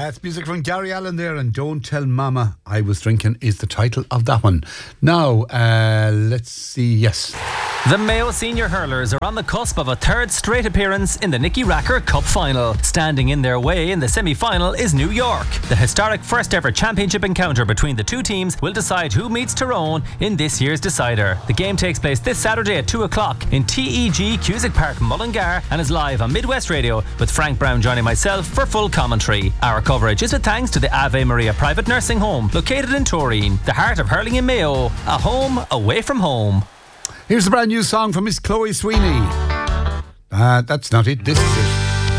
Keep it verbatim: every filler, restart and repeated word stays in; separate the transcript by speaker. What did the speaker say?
Speaker 1: That's music from Gary Allen there, and Don't Tell Mama I Was Drinking is the title of that one. Now, uh, let's see, yes.
Speaker 2: The Mayo senior hurlers are on the cusp of a third straight appearance in the Nicky Racker Cup final. Standing in their way in the semi-final is New York. The historic first ever championship encounter between the two teams will decide who meets Tyrone in this year's decider. The game takes place this Saturday at two o'clock in T E G Cusack Park, Mullingar, and is live on Midwest Radio, with Frank Brown joining myself for full commentary. Our coverage is with thanks to the Ave Maria Private Nursing Home, located in Torreen, the heart of hurling in Mayo, a home away from home.
Speaker 1: Here's a brand new song from Miss Chloe Sweeney. Uh, that's not it. This is it.